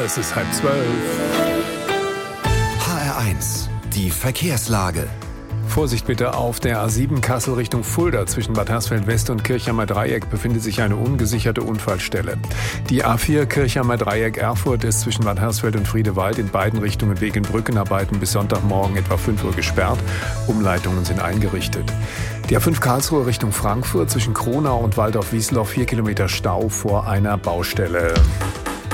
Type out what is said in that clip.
Es ist 11:30. HR1, die Verkehrslage. Vorsicht bitte, auf der A7 Kassel Richtung Fulda zwischen Bad Hersfeld West und Kirchheimer Dreieck befindet sich eine ungesicherte Unfallstelle. Die A4 Kirchheimer Dreieck Erfurt ist zwischen Bad Hersfeld und Friedewald in beiden Richtungen wegen Brückenarbeiten bis Sonntagmorgen etwa 5 Uhr gesperrt. Umleitungen sind eingerichtet. Die A5 Karlsruhe Richtung Frankfurt zwischen Kronau und Waldorf-Wiesloch 4 Kilometer Stau vor einer Baustelle.